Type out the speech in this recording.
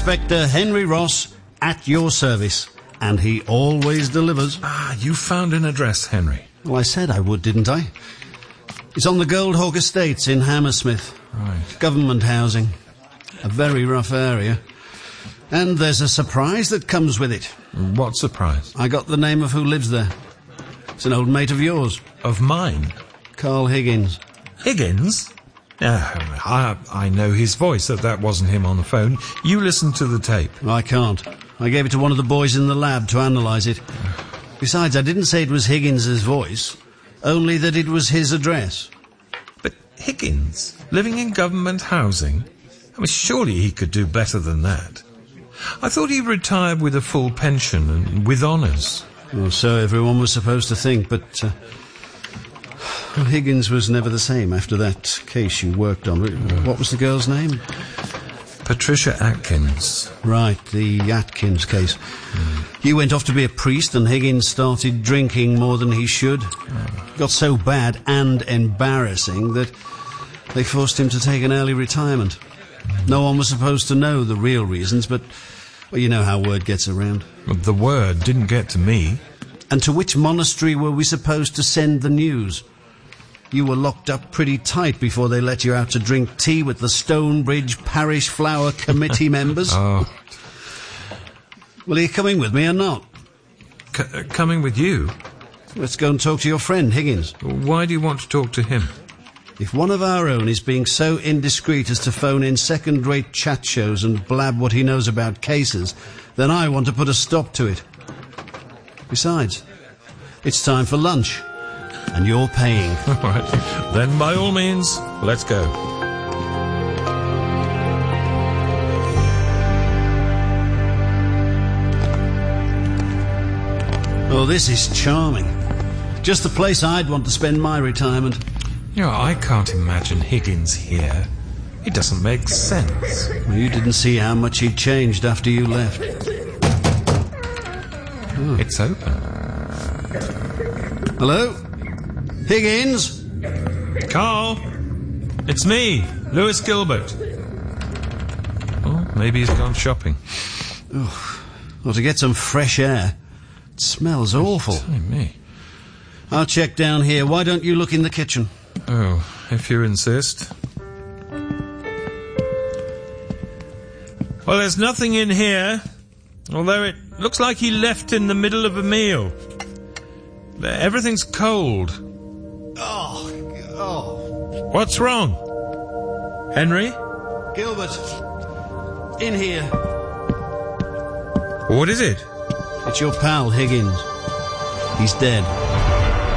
Inspector Henry Ross, at your service. And he always delivers. Ah, you found an address, Henry. Well, I said I would, didn't I? It's on the Goldhawk Estates in Hammersmith. Right. Government housing. A very rough area. And there's a surprise that comes with it. What surprise? I got the name of who lives there. It's an old mate of yours. Of mine? Carl Higgins. Higgins? I know his voice. That wasn't him on the phone. You listen to the tape. I can't. I gave it to one of the boys in the lab to analyse it. Besides, I didn't say it was Higgins's voice, only that it was his address. But Higgins, living in government housing? I mean, surely he could do better than that. I thought he retired with a full pension and with honours. Well, so everyone was supposed to think, but Higgins was never the same after that case you worked on. What was the girl's name? Patricia Atkins. Right, the Atkins case. He went off to be a priest and Higgins started drinking more than he should. Got so bad and embarrassing that they forced him to take an early retirement. No one was supposed to know the real reasons, but, well, you know how word gets around. But the word didn't get to me. And to which monastery were we supposed to send the news? You were locked up pretty tight before they let you out to drink tea with the Stonebridge Parish Flower Committee members. Oh. Well, are you coming with me or not? Coming with you? Let's go and talk to your friend, Higgins. Why do you want to talk to him? If one of our own is being so indiscreet as to phone in second-rate chat shows and blab what he knows about cases, then I want to put a stop to it. Besides, it's time for lunch. And you're paying. All right. Then, by all means, let's go. Oh, this is charming. Just the place I'd want to spend my retirement. You know, I can't imagine Higgins here. It doesn't make sense. Well, you didn't see how much he'd changed after you left. Oh. It's open. Hello? Higgins? Carl? It's me, Lewis Gilbert. Oh, maybe he's gone shopping. Oh, well, to get some fresh air. It smells awful. Telling me. I'll check down here. Why don't you look in the kitchen? Oh, if you insist. Well, there's nothing in here, although it looks like he left in the middle of a meal. Everything's cold. Oh. What's wrong? Henry? Gilbert. In here. What is it? It's your pal, Higgins. He's dead.